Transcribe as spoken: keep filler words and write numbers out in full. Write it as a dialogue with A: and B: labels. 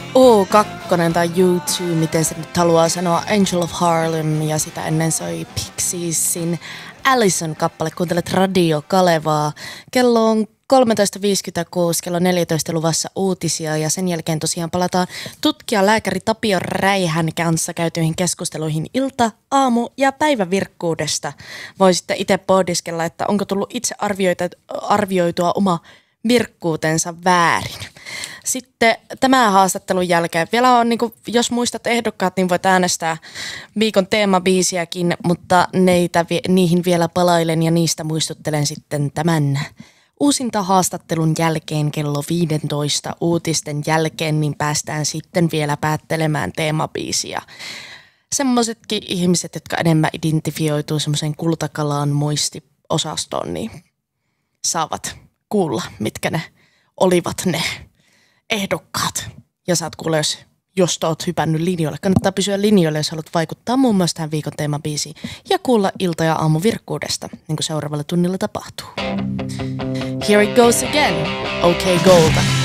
A: O kaksi tai U kaksi, miten se nyt haluaa sanoa, Angel of Harlem, ja sitä ennen soi Pixiesin Allison-kappale. Kuuntelet Radio Kalevaa. Kello on kolmetoista viisikymmentäkuusi, kello neljätoista luvassa uutisia, ja sen jälkeen tosiaan palataan tutkija lääkäri Tapio Räihän kanssa käytyihin keskusteluihin ilta, aamu ja päivävirkkuudesta. Voisitte itse pohdiskella, että onko tullut itse arvioitua oma virkkuutensa väärin. Sitten tämän haastattelun jälkeen vielä on, niin kuin, jos muistat ehdokkaat, niin voit äänestää viikon teemabiisiäkin, mutta neitä, niihin vielä palailen ja niistä muistuttelen sitten tämän uusinta haastattelun jälkeen kello viisitoista uutisten jälkeen, niin päästään sitten vielä päättelemään teemabiisiä. Semmoisetkin ihmiset, jotka enemmän identifioituu semmoiseen kultakalaan muistiosastoon, niin saavat kuulla, mitkä ne olivat ne ehdokkaat. Ja saat kuulla, jos, jos oot hypännyt linjoille. Kannattaa pysyä linjoille, jos haluat vaikuttaa muun muassa tähän viikon teemabiisiin. Ja kuulla ilta- ja aamuvirkkuudesta, niin kuin seuraavalla tunnilla tapahtuu. Here it goes again. Okay, Gold.